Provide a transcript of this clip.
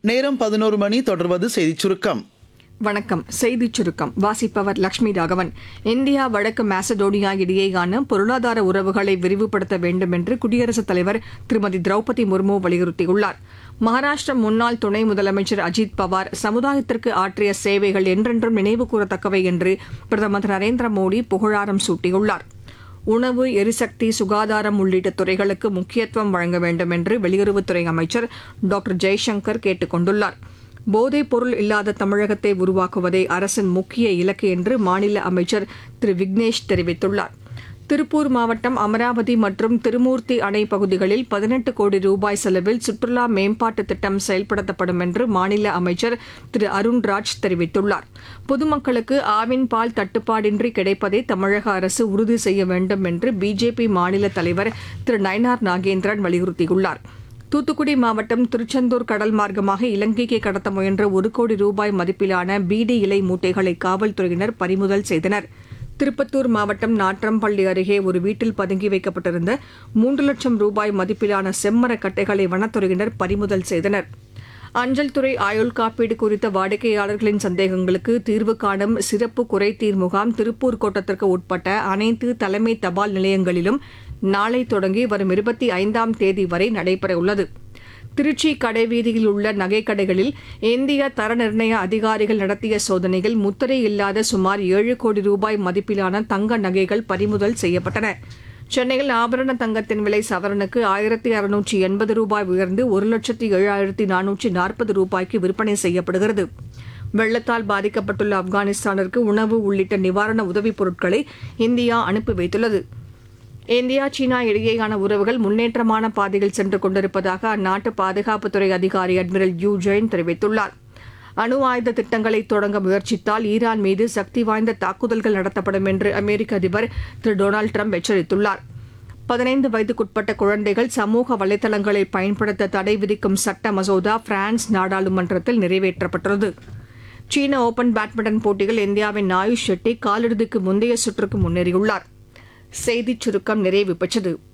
நேரம் 11 மணி. தொடர்வது செய்திச் சுருக்கம். வணக்கம். செய்திச் சுருக்கம் வாசிப்பவர் லட்சுமி ராகவன். இந்தியா வடக்கு மாசடோனியா இடையேயான பொருளாதார உறவுகளை விரிவுபடுத்த வேண்டும் என்று குடியரசுத் தலைவர் திருமதி திரௌபதி முர்மு வலியுறுத்தியுள்ளார். மகாராஷ்டிர முன்னாள் துணை முதலமைச்சர் அஜித் பவார் சமுதாயத்திற்கு ஆற்றிய சேவைகள் என்றென்றும் நினைவு கூறத்தக்கவை என்று பிரதமர் திரு நரேந்திர மோடி புகழாரம் சூட்டியுள்ளார். உணவு, எரிசக்தி, சுகாதாரம் உள்ளிட்ட துறைகளுக்கு முக்கியத்துவம் வழங்க வேண்டும் என்று வெளியுறவுத்துறை அமைச்சர் டாக்டர் ஜெய்சங்கர் கேட்டுக் கொண்டுள்ளார். போதைப் பொருள் இல்லாத தமிழகத்தை உருவாக்குவதே அரசின் முக்கிய இலக்கு என்று மாநில அமைச்சர் திரு விக்னேஷ் தெரிவித்துள்ளார். திருப்பூர் மாவட்டம் அமராவதி மற்றும் திருமூர்த்தி அணை பகுதிகளில் 18 கோடி ரூபாய் செலவில் சுற்றுலா மேம்பாட்டு திட்டம் செயல்படுத்தப்படும் என்று மாநில அமைச்சர் திரு அருண்ராஜ் தெரிவித்துள்ளார். பொதுமக்களுக்கு ஆவின் பால் தட்டுப்பாடின்றி கிடைப்பதை தமிழக அரசு உறுதி செய்ய வேண்டும் என்று பிஜேபி மாநில தலைவர் திரு நயினார் நாகேந்திரன் வலியுறுத்தியுள்ளார். தூத்துக்குடி மாவட்டம் திருச்செந்தூர் கடல் மார்க்கமாக இலங்கைக்கு கடத்த முயன்ற 1 கோடி ரூபாய் மதிப்பிலான பீடி இலை மூட்டைகளை காவல்துறையினர் பறிமுதல் செய்தனர். திருப்பத்தூர் மாவட்டம் நாற்றம்பள்ளி அருகே ஒரு வீட்டில் பதுங்கி வைக்கப்பட்டிருந்த 3 லட்சம் ரூபாய் மதிப்பிலான செம்மரக் கட்டைகளை வனத்துறையினர் பறிமுதல் செய்தனர். அஞ்சல் துறை ஆயுள் காப்பீடு குறித்த வாடிக்கையாளர்களின் சந்தேகங்களுக்கு தீர்வு காணும் சிறப்பு குறைதீர் முகாம் திருப்பூர் கோட்டத்திற்கு உட்பட்ட அனைத்து தலைமை தபால் நிலையங்களிலும் நாளை தொடங்கி வரும் 25ஆம் தேதி வரை நடைபெறவுள்ளது. திருச்சி கடைவீதியில் உள்ள நகைக்கடைகளில் இந்திய தர நிர்ணய அதிகாரிகள் நடத்திய சோதனையில் முத்திரை இல்லாத சுமார் 7 கோடி ரூபாய் மதிப்பிலான தங்க நகைகள் பறிமுதல் செய்யப்பட்டன. சென்னையில் ஆபரண தங்கத்தின் விலை சவரனுக்கு 1680 ரூபாய் உயர்ந்து 1,07,440 ரூபாய்க்கு விற்பனை செய்யப்படுகிறது. வெள்ளத்தால் பாதிக்கப்பட்டுள்ள ஆப்கானிஸ்தானிற்கு உணவு உள்ளிட்ட நிவாரண உதவிப் பொருட்களை இந்தியா அனுப்பி வைத்துள்ளது. இந்தியா சீனா இடையேயான உறவுகள் முன்னேற்றமான பாதையில் சென்று கொண்டிருப்பதாக அந்நாட்டு பாதுகாப்புத்துறை அதிகாரி அட்மிரல் யூ ஜெயின் தெரிவித்துள்ளார். அணு ஆயுத திட்டங்களை தொடங்க முயற்சித்தால் ஈரான் மீது சக்தி வாய்ந்த தாக்குதல்கள் நடத்தப்படும் என்று அமெரிக்க அதிபர் திரு டொனால்டு ட்ரம்ப் எச்சரித்துள்ளார். 15 வயதுக்குட்பட்ட குழந்தைகள் சமூக வலைதளங்களை பயன்படுத்த தடை விதிக்கும் சட்ட மசோதா பிரான்ஸ் நாடாளுமன்றத்தில் நிறைவேற்றப்பட்டுள்ளது. சீன ஓபன் பேட்மிண்டன் போட்டியில் இந்தியாவின் ஆயுஷ் ஷெட்டி காலிறுதிக்கு முந்தைய சுற்றுக்கு முன்னேறியுள்ளார். செய்திச் சுருக்கம் நிறைவு பெற்றது.